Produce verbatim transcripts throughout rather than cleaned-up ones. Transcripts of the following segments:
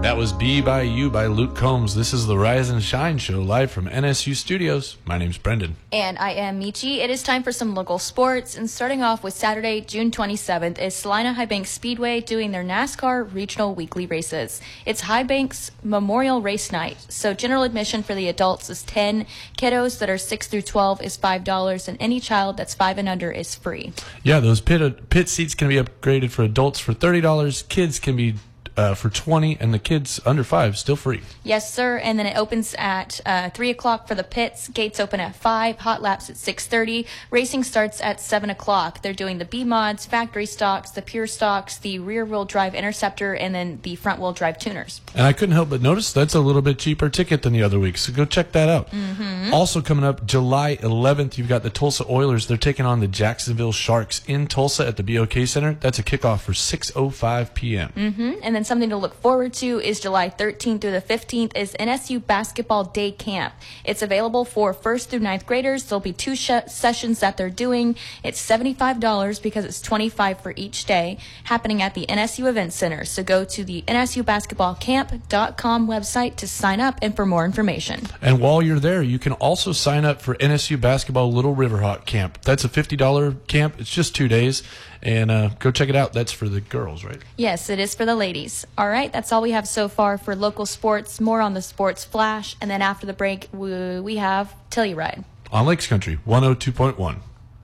That was Be By You by Luke Combs. This is the Rise and Shine Show live from N S U Studios. My name's Brendan. And I am Michi. It is time for some local sports. And starting off with Saturday, June twenty-seventh, is Salina High Banks Speedway doing their NASCAR regional weekly races. It's High Banks Memorial Race Night. So general admission for the adults is ten dollars. Kiddos that are six through twelve is five dollars. And any child that's five and under is free. Yeah, those pit, pit seats can be upgraded for adults for thirty dollars. Kids can be Uh, for twenty dollars, and the kids under five still free. Yes, sir. And then it opens at uh, three o'clock for the pits. Gates open at five. Hot laps at six thirty. Racing starts at seven o'clock. They're doing the B mods, factory stocks, the pure stocks, the rear-wheel drive Interceptor, and then the front-wheel drive tuners. And I couldn't help but notice that's a little bit cheaper ticket than the other week, so go check that out. Mm-hmm. Also coming up July eleventh, you've got the Tulsa Oilers. They're taking on the Jacksonville Sharks in Tulsa at the B O K Center. That's a kickoff for six oh five p.m. Mm-hmm. And then something to look forward to is July thirteenth through the fifteenth is N S U Basketball Day Camp. It's available for first through ninth graders. There'll be two sh- sessions that they're doing. It's seventy-five dollars because it's twenty-five dollars for each day, happening at the N S U Event Center. So go to the N S U basketball camp dot com website to sign up and for more information. And while you're there, you can also sign up for N S U Basketball Little River Hawk Camp. That's a fifty dollars camp. It's just two days. And uh, go check it out. That's for the girls, right? Yes, it is for the ladies. All right, that's all we have so far for local sports. More on the Sports Flash. And then after the break, we, we have Telluride. On Lakes Country, one oh two point one.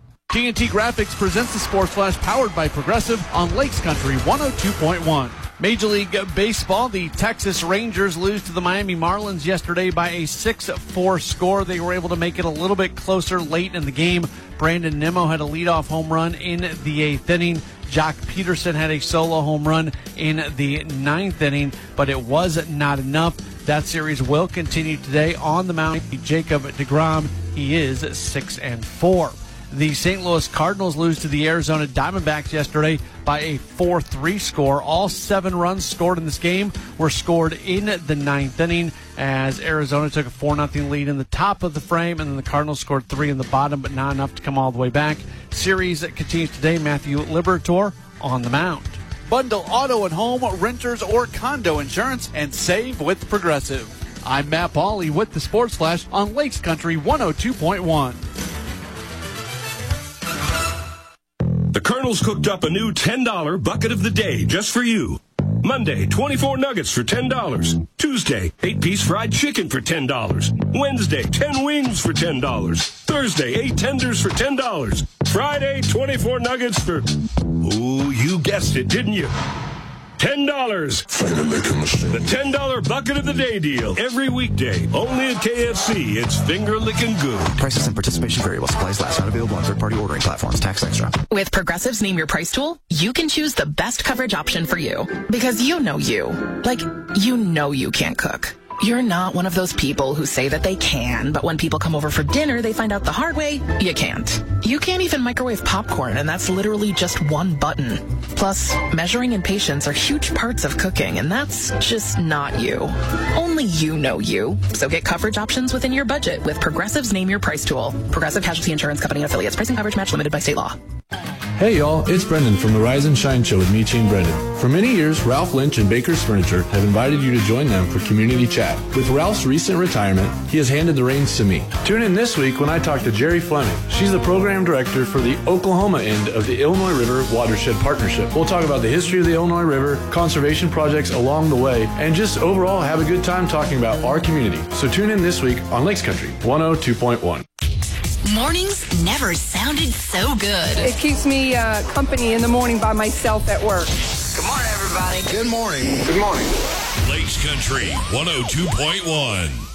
T N T Graphics presents the Sports Flash powered by Progressive on Lakes Country one oh two point one. Major League Baseball, the Texas Rangers lose to the Miami Marlins yesterday by a six four score. They were able to make it a little bit closer late in the game. Brandon Nimmo had a leadoff home run in the eighth inning. Jock Peterson had a solo home run in the ninth inning, but it was not enough. That series will continue today on the mound. Jacob deGrom, he is six and four. The Saint Louis Cardinals lose to the Arizona Diamondbacks yesterday by a four three score. All seven runs scored in this game were scored in the ninth inning as Arizona took a four nothing lead in the top of the frame, and then the Cardinals scored three in the bottom, but not enough to come all the way back. Series continues today. Matthew Liberatore on the mound. Bundle auto and home, renters, or condo insurance and save with Progressive. I'm Matt Pauley with the Sports Flash on Lakes Country one oh two point one. The Colonel's cooked up a new ten dollar bucket of the day just for you. Monday, twenty-four nuggets for ten dollars. Tuesday, eight piece fried chicken for ten dollars. Wednesday, ten wings for ten dollars. Thursday, eight tenders for ten dollars. Friday, twenty-four nuggets for... Ooh, you guessed it, didn't you? ten dollars. The ten dollar bucket of the day deal. Every weekday. Only at K F C. It's finger licking good. Prices and participation vary while supplies last. Not available on third-party ordering platforms. Tax extra. With Progressive's Name Your Price tool, you can choose the best coverage option for you. Because you know you. Like, you know you can't cook. You're not one of those people who say that they can, but when people come over for dinner, they find out the hard way, you can't. You can't even microwave popcorn, and that's literally just one button. Plus, measuring and patience are huge parts of cooking, and that's just not you. Only you know you. So get coverage options within your budget with Progressive's Name Your Price tool. Progressive Casualty Insurance Company and affiliates. Pricing coverage match limited by state law. Hey y'all, it's Brendan from the Rise and Shine Show with Michi and Brendan. For many years, Ralph Lynch and Baker's Furniture have invited you to join them for community chat. With Ralph's recent retirement, he has handed the reins to me. Tune in this week when I talk to Jerry Fleming. She's the program director for the Oklahoma end of the Illinois River Watershed Partnership. We'll talk about the history of the Illinois River, conservation projects along the way, and just overall have a good time talking about our community. So tune in this week on Lakes Country one oh two point one. Mornings never sounded so good. It keeps me uh, company in the morning by myself at work. Good morning, everybody. Good morning. Good morning. Lakes Country one oh two point one.